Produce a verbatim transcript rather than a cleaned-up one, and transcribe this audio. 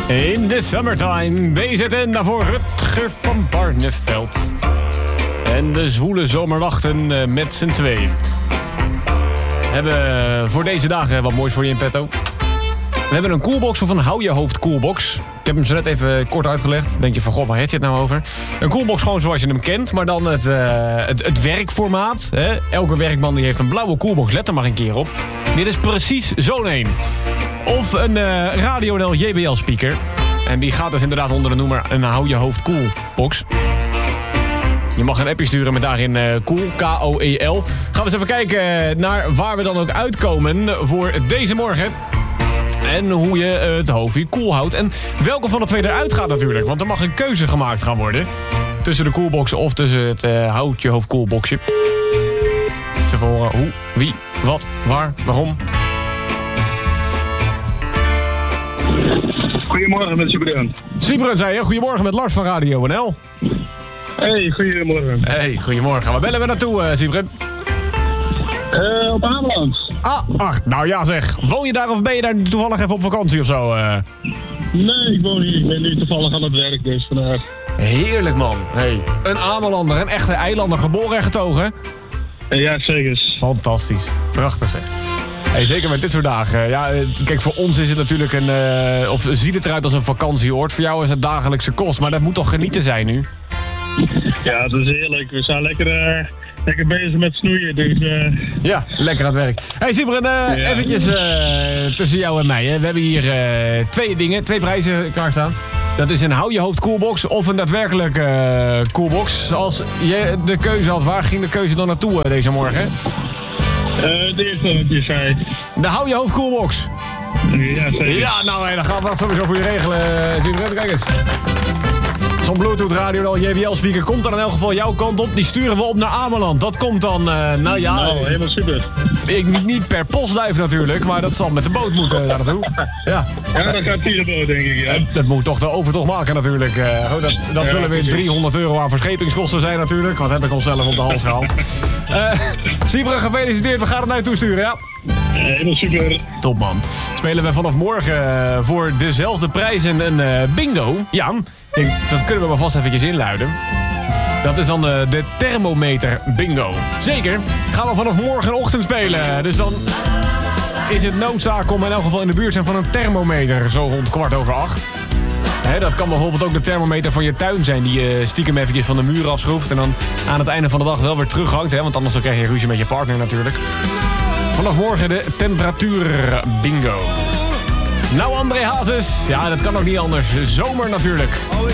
In de summertime, B Z N daarvoor Rutger van Barneveld. En de zwoele zomernachten met z'n tweeën. We hebben voor deze dagen wat moois voor je in petto. We hebben een coolbox of een hou je hoofd coolbox. Ik heb hem zo net even kort uitgelegd. Denk je van, god, waar heb je het nou over? Een coolbox gewoon zoals je hem kent, maar dan het, uh, het, het werkformaat. Hè? Elke werkman die heeft een blauwe coolbox, let er maar een keer op. Dit is precies zo'n een. Of een uh, Radio N L J B L speaker. En die gaat dus inderdaad onder de noemer een hou je hoofd coolbox. Je mag een appje sturen met daarin uh, cool, K O E L. Gaan we eens even kijken naar waar we dan ook uitkomen voor deze morgen. En hoe je uh, het hoofdje koel houdt. En welke van de twee eruit gaat natuurlijk. Want er mag een keuze gemaakt gaan worden. Tussen de coolboxen of tussen het uh, houd je hoofd coolboxje. Eens even horen hoe, wie, wat, waar, waarom. Goedemorgen met Sibren. Sibren zei je, goedemorgen met Lars van Radio N L. Hey, goedemorgen. Hey, goedemorgen. Waar bellen we naartoe, uh, Sibren? Uh, op Ameland. Ah, ach, nou ja zeg. Woon je daar of ben je daar toevallig even op vakantie of zo? Uh? Nee, ik woon hier. Ik ben nu toevallig aan het werk, dus vandaag. Heerlijk, man. Hey, een Amelander, een echte eilander, geboren en getogen. Uh, ja, zeker. Fantastisch. Prachtig, zeg. Hey, zeker met dit soort dagen. Ja, kijk, voor ons is het natuurlijk een... Uh, of ziet het eruit als een vakantieoord. Voor jou is het dagelijkse kost, maar dat moet toch genieten zijn nu? Ja, dat is heerlijk. We zijn lekker... Uh... Lekker bezig met snoeien, dus... Uh... Ja, lekker aan het werk. Hey Sibren, uh, ja. eventjes uh, tussen jou en mij. Hè. We hebben hier uh, twee dingen, twee prijzen klaarstaan. Dat is een hou je hoofd coolbox of een daadwerkelijke uh, coolbox. Als je de keuze had, waar ging de keuze dan naartoe uh, deze morgen? Uh, de eerste wat je zei. De hou je hoofd coolbox. Ja, zeker. Ja, nou, hey, dan gaan we dat sowieso voor je regelen. Sibren, kijk eens. Zo'n Bluetooth Radio J B L speaker komt dan in elk geval jouw kant op. Die sturen we op naar Ameland. Dat komt dan, uh, nou ja... Nou, helemaal super. Ik, niet, niet per postduif natuurlijk, maar dat zal met de boot moeten daar naartoe. Ja, ja dan gaat via de boot, denk ik, ja. Dat, dat moet toch de overtocht maken natuurlijk. Uh, dat dat ja, zullen weer driehonderd euro aan verschepingskosten zijn natuurlijk. Wat heb ik onszelf op de hals gehaald. Uh, Sibren, gefeliciteerd. We gaan het naar je toesturen, ja? Ja, helemaal super. Top, man. Spelen we vanaf morgen uh, voor dezelfde prijzen een uh, bingo. Ja, denk, dat kunnen we maar vast eventjes inluiden. Dat is dan de, de thermometer bingo. Zeker. Gaan we vanaf morgenochtend spelen. Dus dan is het noodzaak om in elk geval in de buurt zijn van een thermometer. Zo rond kwart over acht. He, dat kan bijvoorbeeld ook de thermometer van je tuin zijn. Die je stiekem eventjes van de muur afschroeft. En dan aan het einde van de dag wel weer terughangt. Hè, want anders dan krijg je ruzie met je partner natuurlijk. Vanaf morgen de temperatuur bingo. Nou, André Hazes. Ja, dat kan ook niet anders. Zomer natuurlijk.